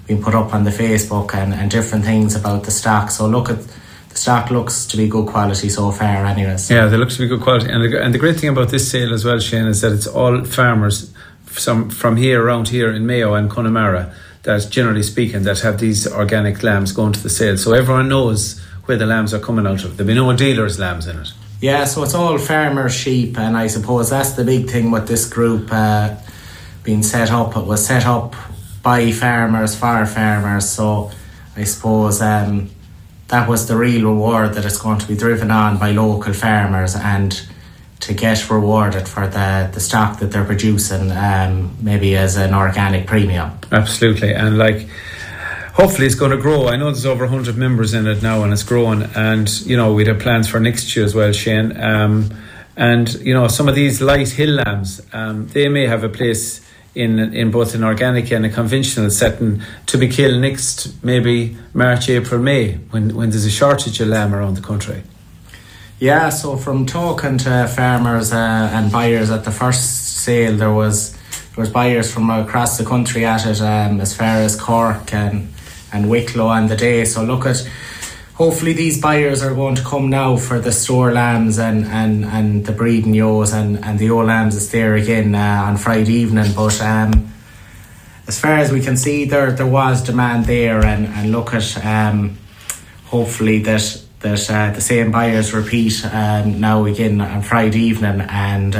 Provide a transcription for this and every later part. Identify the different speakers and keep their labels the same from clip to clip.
Speaker 1: been put up on the Facebook and different things about the stock. So the stock looks to be good quality so far anyways.
Speaker 2: Yeah, they look to be good quality. And the great thing about this sale as well, Shane, is that it's all farmers from around here in Mayo and Connemara that, generally speaking, that have these organic lambs going to the sale. So everyone knows where the lambs are coming out of. There'll be no dealers' lambs in it.
Speaker 1: Yeah, so it's all farmer sheep, and I suppose that's the big thing with this group being set up. It was set up by farmers for farmers, so I suppose that was the real reward, that it's going to be driven on by local farmers and to get rewarded for the stock that they're producing, maybe as an organic premium.
Speaker 2: Absolutely, and hopefully it's going to grow. I know there's over 100 members in it now and it's growing, and we'd have plans for next year as well, Shane. And some of these light hill lambs, they may have a place in both an organic and a conventional setting to be killed next maybe March, April, May, when there's a shortage of lamb around the country.
Speaker 1: Yeah, so from talking to farmers and buyers at the first sale, there was buyers from across the country at it, as far as Cork and Wicklow on the day. So hopefully these buyers are going to come now for the store lambs and the breeding ewes and the old lambs is there again on Friday evening. But as far as we can see, there was demand there, and hopefully that the same buyers repeat now again on Friday evening. And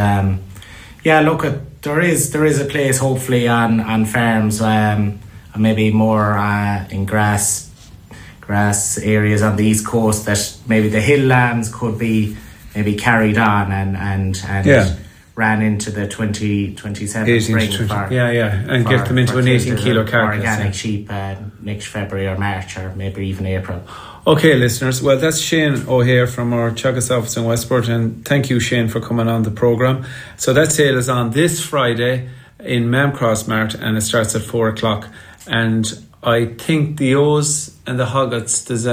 Speaker 1: there is a place hopefully on farms, and maybe more in grass areas on the east coast, that maybe the hill lambs could be maybe carried on and ran into the 2027 spring
Speaker 2: and get them into an 18 kilo carcass.
Speaker 1: Organic sheep next February or March or maybe even April.
Speaker 2: Okay, listeners, well, that's Shane O'Hare from our Teagasc office in Westport, and thank you, Shane, for coming on the programme. So that sale is on this Friday in Mamcross Mart, and it starts at 4 o'clock. And I think the O's and the Hoggets, there's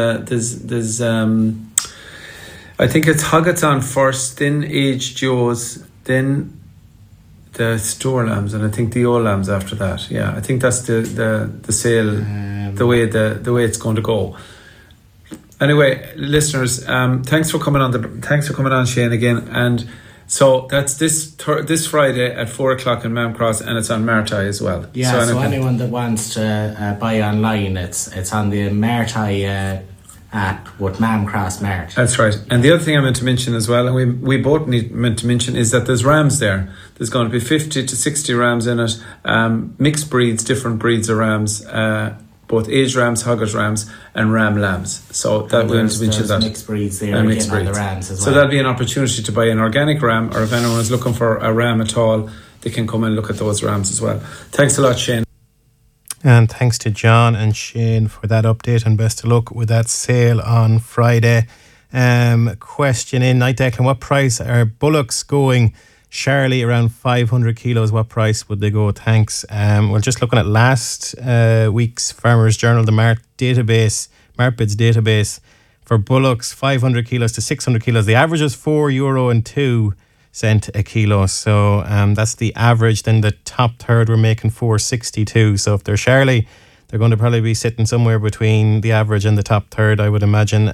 Speaker 2: I think it's Hoggets on first, then aged Joes, then the store lambs, and I think the old lambs after that. Yeah, I think that's the sale, the way it's going to go. Anyway, listeners, thanks for coming on, Shane, again. And so that's this Friday at 4 o'clock in Mamcross, and it's on Martai as well.
Speaker 1: Yeah, so anyone that wants to buy online, it's on the Martai app with Mamcross Mart.
Speaker 2: That's right. And the other thing I meant to mention as well, and we both meant to mention, is that there's rams there. There's going to be 50 to 60 rams in it, mixed breeds, different breeds of rams, both aged rams, hogget rams, and ram lambs. So that we want to mention that.
Speaker 1: Mixed breeds there on the rams as well.
Speaker 2: So that'll be an opportunity to buy an organic ram, or if anyone is looking for a ram at all, they can come and look at those rams as well. Thanks a lot, Shane.
Speaker 3: And thanks to John and Shane for that update, and best of luck with that sale on Friday. Question in, Night Declan, what price are bullocks going? Charlie, around 500 kilos, what price would they go? Thanks. We're just looking at last week's Farmers Journal, the Martbids database. For bullocks, 500 kilos to 600 kilos. The average is €4.02 a kilo. So that's the average. Then the top third, we're making $4.62. So if they're Charlie, they're going to probably be sitting somewhere between the average and the top third, I would imagine.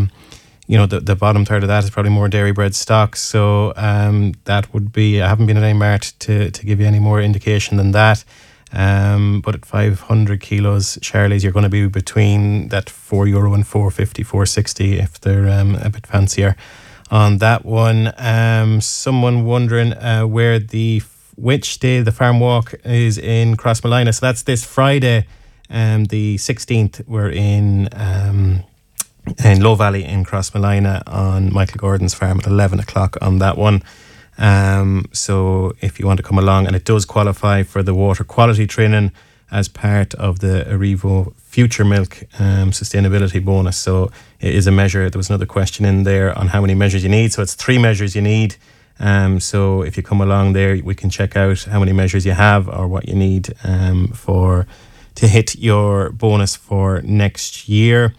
Speaker 3: The bottom third of that is probably more dairy bred stock. So that would be, I haven't been at any mart to give you any more indication than that. But at 500 kilos, Charlies, you're going to be between that €4 and $4.50, $4.60 if they're a bit fancier on that one. Someone wondering which day the farm walk is in Crossmolina. So that's this Friday, the 16th. We're in Low Valley in Crossmolina on Michael Gordon's farm at 11 o'clock on that one. So if you want to come along, and it does qualify for the water quality training as part of the Arrivo Future Milk sustainability bonus. So it is a measure. There was another question in there on how many measures you need. So it's 3 measures you need. So if you come along there, we can check out how many measures you have or what you need to hit your bonus for next year.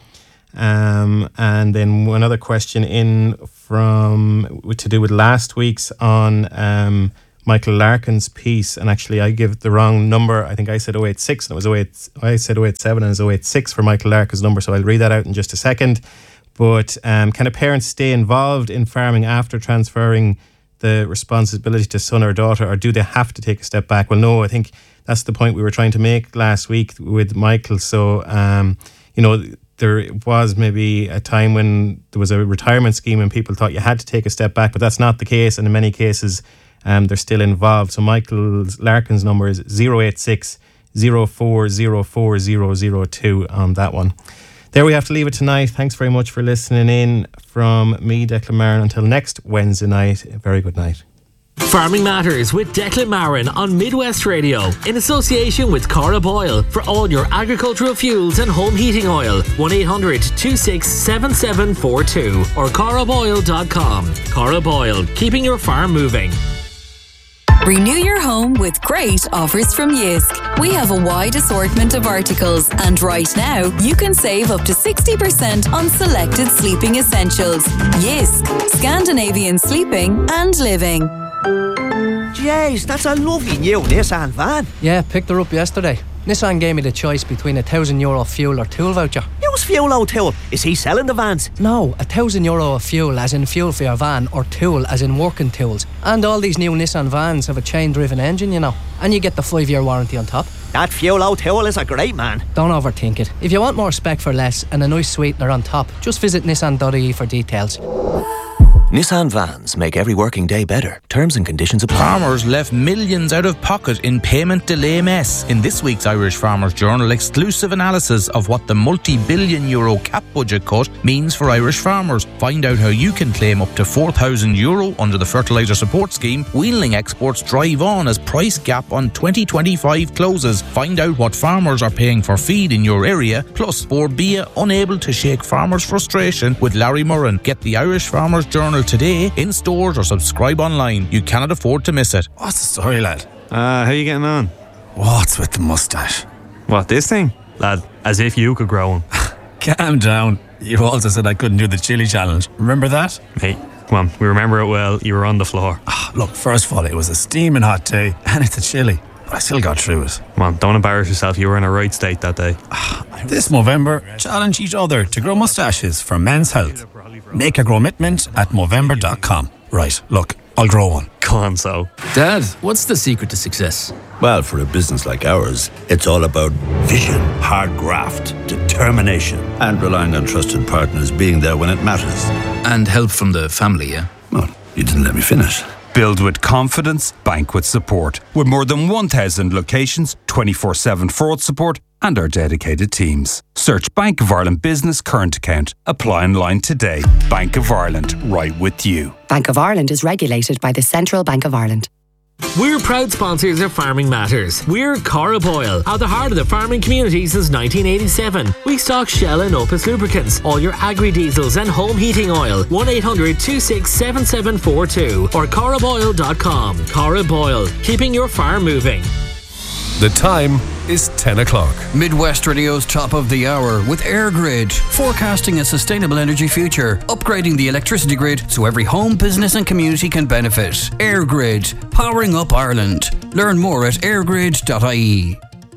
Speaker 3: And then one other question in to do with last week's on Michael Larkin's piece, and actually I give the wrong number. I think I said 086 and it was I said 087 and it was 086 for Michael Larkin's number, so I'll read that out in just a second. But can a parent stay involved in farming after transferring the responsibility to son or daughter, or do they have to take a step back? Well, no, I think that's the point we were trying to make last week with Michael. So, there was maybe a time when there was a retirement scheme and people thought you had to take a step back, but that's not the case. And in many cases, they're still involved. So Michael Larkin's number is 086 0404 on that one. There we have to leave it tonight. Thanks very much for listening in. From me, Declan Marin, until next Wednesday night, a very good night.
Speaker 4: Farming Matters with Declan Marin on Midwest Radio in association with Cara Boyle for all your agricultural fuels and home heating oil. 1-800-267742 or caraboyle.com. Cara Boyle, keeping your farm moving.
Speaker 5: Renew your home with great offers from Jysk. We have a wide assortment of articles, and right now you can save up to 60% on selected sleeping essentials. Jysk, Scandinavian sleeping and living.
Speaker 6: Jeez, that's a lovely new Nissan van.
Speaker 7: Yeah, picked her up yesterday. Nissan gave me the choice between €1,000 fuel or tool voucher.
Speaker 6: Use Fuel O'Toole. Is he selling the vans?
Speaker 7: No, €1,000 of fuel as in fuel for your van, or tool as in working tools. And all these new Nissan vans have a chain-driven engine, you know. And you get the 5-year warranty on top.
Speaker 6: That Fuel O'Toole is a great man.
Speaker 7: Don't overthink it. If you want more spec for less and a nice sweetener on top, just visit nissan.ie for details.
Speaker 8: Nissan vans make every working day better. Terms and conditions apply.
Speaker 9: Farmers left millions out of pocket in payment delay mess. In this week's Irish Farmers Journal, exclusive analysis of what the multi-billion euro cap budget cut means for Irish farmers. Find out how you can claim up to €4,000 under the fertiliser support scheme. Wheeling exports drive on as price gap on 2025 closes. Find out what farmers are paying for feed in your area. Plus, Orbea unable to shake farmers' frustration with Larry Murren. Get the Irish Farmers Journal today in stores or subscribe online. You cannot afford to miss it.
Speaker 10: What's the story, lad?
Speaker 11: How you getting on?
Speaker 10: What's with the moustache?
Speaker 11: What, this thing?
Speaker 12: Lad, as if you could grow one.
Speaker 10: Calm down. You also said I couldn't do the chili challenge. Remember that?
Speaker 12: Hey, come on, we remember it well. You were on the floor.
Speaker 10: Look, first of all, it was a steaming hot day and it's a chili. But I still got through it.
Speaker 12: Come on, don't embarrass yourself. You were in a right state that day.
Speaker 10: This Movember, challenge each other to grow moustaches for men's health. Make a commitment at Movember.com. Right, look, I'll grow one.
Speaker 12: Go on, so.
Speaker 13: Dad, what's the secret to success?
Speaker 14: Well, for a business like ours, it's all about vision, hard graft, determination, and relying on trusted partners being there when it matters.
Speaker 13: And help from the family, yeah?
Speaker 14: Well, you didn't let me finish.
Speaker 15: Build with confidence, bank with support. With more than 1,000 locations, 24/7 fraud support, and our dedicated teams. Search Bank of Ireland Business Current Account. Apply online today. Bank of Ireland, right with you.
Speaker 16: Bank of Ireland is regulated by the Central Bank of Ireland.
Speaker 4: We're proud sponsors of Farming Matters. We're Cara Boyle, at the heart of the farming community since 1987. We stock Shell and Opus lubricants, all your agri-diesels and home heating oil. 1-800-267742 or caraboyle.com. Cara Boyle, keeping your farm moving.
Speaker 17: The time is 10 o'clock.
Speaker 13: Midwest Radio's top of the hour with AirGrid, forecasting a sustainable energy future, upgrading the electricity grid so every home, business and community can benefit. AirGrid, powering up Ireland. Learn more at airgrid.ie.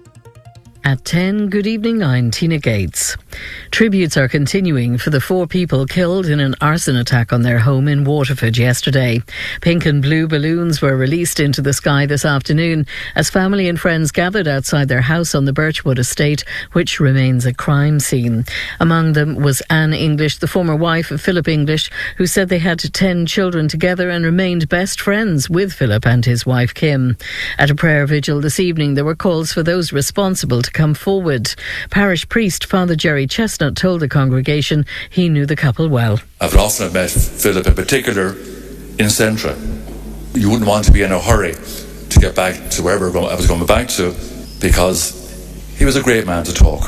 Speaker 18: At 10, good evening, I'm Tina Gates. Tributes are continuing for the 4 people killed in an arson attack on their home in Waterford yesterday. Pink and blue balloons were released into the sky this afternoon as family and friends gathered outside their house on the Birchwood estate, which remains a crime scene. Among them was Anne English, the former wife of Philip English, who said they had 10 children together and remained best friends with Philip and his wife Kim. At a prayer vigil this evening, there were calls for those responsible to come forward. Parish priest Father Jerry Chestnut told the congregation he knew the couple well.
Speaker 19: I've often met Philip in particular in Centra. You wouldn't want to be in a hurry to get back to wherever I was going back to, because he was a great man to talk.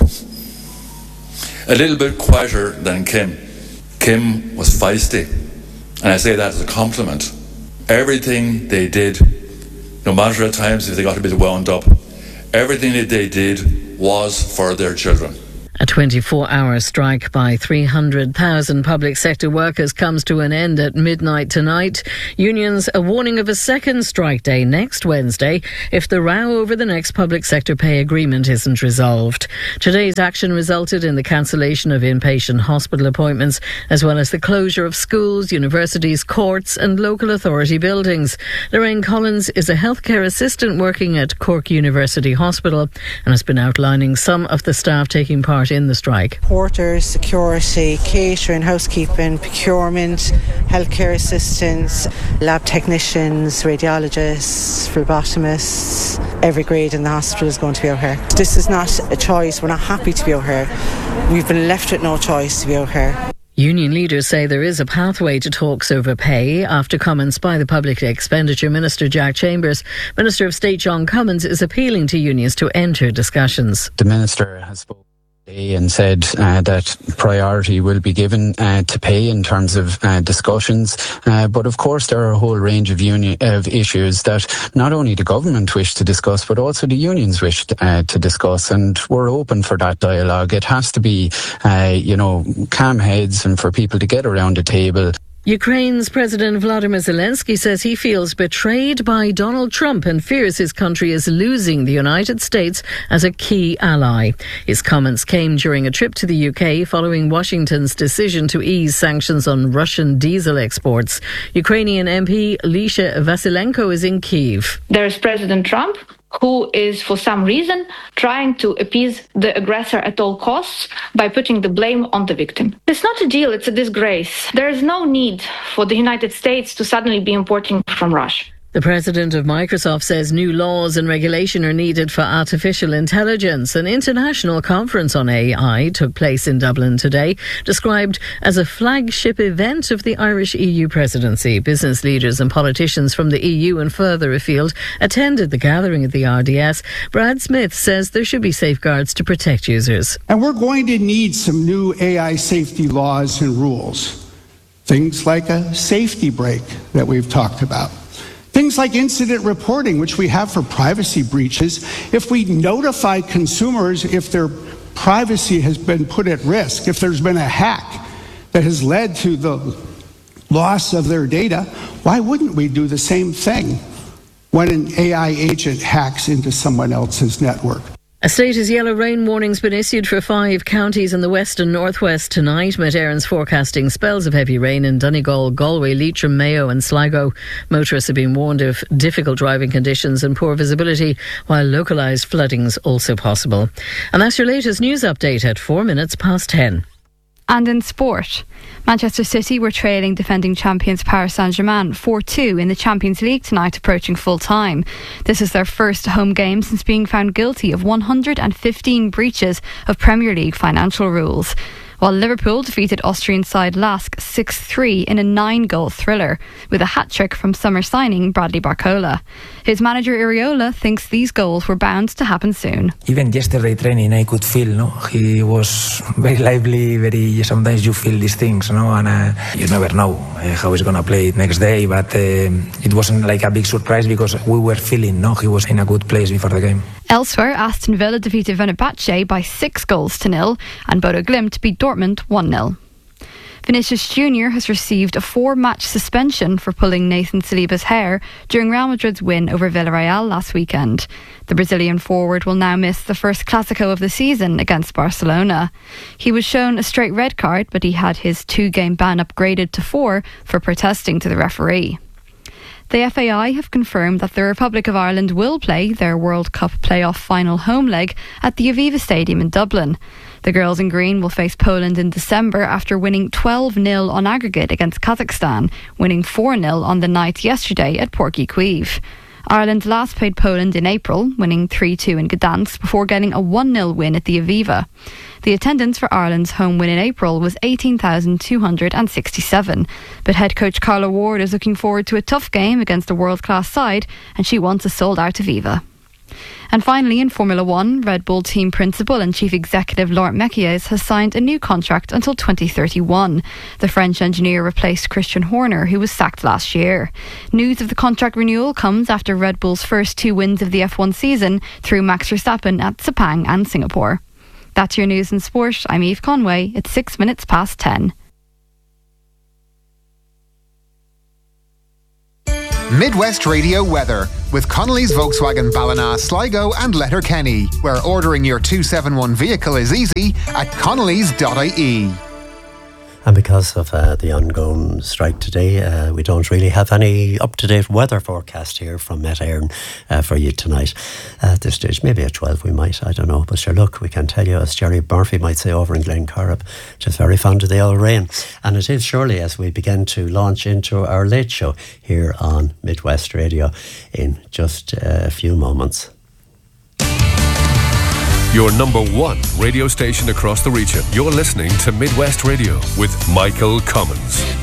Speaker 19: A little bit quieter than Kim. Kim was feisty, and I say that as a compliment. Everything they did, no matter at times if they got a bit wound up, everything that they did was for their children.
Speaker 18: A 24-hour strike by 300,000 public sector workers comes to an end at midnight tonight. Unions are warning of a second strike day next Wednesday if the row over the next public sector pay agreement isn't resolved. Today's action resulted in the cancellation of inpatient hospital appointments, as well as the closure of schools, universities, courts and local authority buildings. Lorraine Collins is a healthcare assistant working at Cork University Hospital and has been outlining some of the staff taking part in the strike.
Speaker 20: Porters, security, catering, housekeeping, procurement, healthcare assistants, lab technicians, radiologists, phlebotomists. Every grade in the hospital is going to be out here. This is not a choice. We're not happy to be out here. We've been left with no choice to be out here.
Speaker 18: Union leaders say there is a pathway to talks over pay after comments by the Public Expenditure Minister Jack Chambers. Minister of State John Cummins is appealing to unions to enter discussions.
Speaker 21: The Minister has spoken and said that priority will be given to pay in terms of discussions. But of course there are a whole range of issues that not only the government wish to discuss, but also the unions wish to discuss. And we're open for that dialogue. It has to be, calm heads and for people to get around the table.
Speaker 18: Ukraine's President Volodymyr Zelensky says he feels betrayed by Donald Trump and fears his country is losing the United States as a key ally. His comments came during a trip to the UK following Washington's decision to ease sanctions on Russian diesel exports. Ukrainian MP Lisha Vasilenko is in Kyiv.
Speaker 22: There's President Trump, who is, for some reason, trying to appease the aggressor at all costs by putting the blame on the victim. It's not a deal, it's a disgrace. There is no need for the United States to suddenly be importing from Russia.
Speaker 18: The president of Microsoft says new laws and regulation are needed for artificial intelligence. An international conference on AI took place in Dublin today, described as a flagship event of the Irish EU presidency. Business leaders and politicians from the EU and further afield attended the gathering at the RDS. Brad Smith says there should be safeguards to protect users.
Speaker 23: And we're going to need some new AI safety laws and rules. Things like a safety break that we've talked about. Things like incident reporting, which we have for privacy breaches. If we notify consumers if their privacy has been put at risk, if there's been a hack that has led to the loss of their data, why wouldn't we do the same thing when an AI agent hacks into someone else's network?
Speaker 18: A state as yellow rain warning's been issued for 5 counties in the west and northwest tonight. Met Éireann's forecasting spells of heavy rain in Donegal, Galway, Leitrim, Mayo and Sligo. Motorists have been warned of difficult driving conditions and poor visibility, while localised flooding's also possible. And that's your latest news update at 10:04.
Speaker 24: And in sport, Manchester City were trailing defending champions Paris Saint-Germain 4-2 in the Champions League tonight, approaching full time. This is their first home game since being found guilty of 115 breaches of Premier League financial rules. While Liverpool defeated Austrian side Lask 6-3 in a 9-goal thriller, with a hat-trick from summer signing Bradley Barcola. His manager Iriola thinks these goals were bound to happen soon.
Speaker 25: Even yesterday training I could feel, he was very lively, sometimes you feel these things, and you never know how he's going to play next day, but it wasn't like a big surprise because we were feeling, he was in a good place before the game.
Speaker 24: Elsewhere, Aston Villa defeated Fenerbahce by 6-0 and Bodo Glimt beat Dortmund 1-0. Vinicius Jr. has received a 4-match suspension for pulling Nathan Saliba's hair during Real Madrid's win over Villarreal last weekend. The Brazilian forward will now miss the first Clásico of the season against Barcelona. He was shown a straight red card, but he had his 2-game ban upgraded to 4 for protesting to the referee. The FAI have confirmed that the Republic of Ireland will play their World Cup playoff final home leg at the Aviva Stadium in Dublin. The girls in green will face Poland in December after winning 12-0 on aggregate against Kazakhstan, winning 4-0 on the night yesterday at Porky Queeve. Ireland last played Poland in April, winning 3-2 in Gdansk before getting a 1-0 win at the Aviva. The attendance for Ireland's home win in April was 18,267. But head coach Carla Ward is looking forward to a tough game against a world-class side, and she wants a sold-out Aviva. And finally, in Formula One, Red Bull team principal and chief executive Laurent Mekies has signed a new contract until 2031. The French engineer replaced Christian Horner, who was sacked last year. News of the contract renewal comes after Red Bull's first 2 wins of the F1 season through Max Verstappen at Sepang and Singapore. That's your news and sport. I'm Eve Conway. It's 6 minutes past 10.
Speaker 1: Midwest Radio weather with Connolly's Volkswagen Ballina, Sligo and Letterkenny, where ordering your 271 vehicle is easy at connolly's.ie.
Speaker 2: And because of the ongoing strike today, we don't really have any up-to-date weather forecast here from Met Éireann for you tonight. At this stage, maybe at 12 we might, I don't know. But sure, look, we can tell you, as Jerry Murphy might say over in Glencorrib, just very fond of the old rain. And it is surely as we begin to launch into our late show here on Midwest Radio in just a few moments.
Speaker 17: Your number one radio station across the region. You're listening to Midwest Radio with Michael Commons.